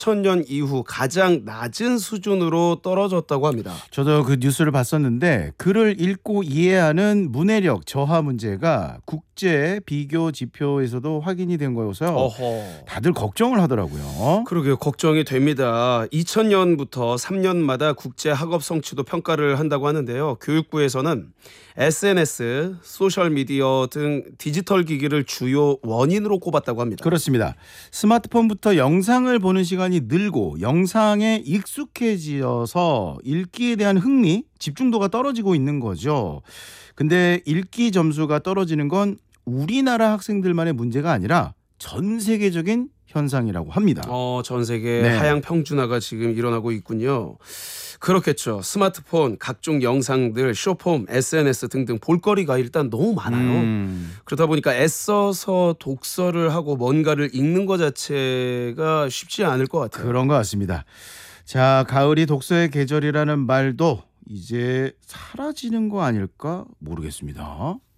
2000년 이후 가장 낮은 수준으로 떨어졌다고 합니다. 저도 그 뉴스를 봤었는데 글을 읽고 이해하는 문해력 저하 문제가 국제 비교 지표에서도 확인이 된 거여서요. 어허. 다들 걱정을 하더라고요. 그러게요. 걱정이 됩니다. 2000년부터 3년마다 국제 학업 성취도 평가를 한다고 하는데요. 교육부에서는 SNS, 소셜미디어 등 디지털 기기를 주요 원인으로 꼽았다고 합니다. 그렇습니다. 스마트폰부터 영상을 보는 시간이 늘고 영상에 익숙해져서 읽기에 대한 흥미, 집중도가 떨어지고 있는 거죠. 근데 읽기 점수가 떨어지는 건 우리나라 학생들만의 문제가 아니라 전 세계적인 현상이라고 합니다. 전 세계 네. 하향 평준화가 지금 일어나고 있군요. 그렇겠죠. 스마트폰, 각종 영상들, 쇼폼, SNS 등등 볼거리가 일단 너무 많아요. 그러다 보니까 애써서 독서를 하고 뭔가를 읽는 것 자체가 쉽지 않을 것 같아요. 그런 것 같습니다. 자, 가을이 독서의 계절이라는 말도 이제 사라지는 거 아닐까 모르겠습니다.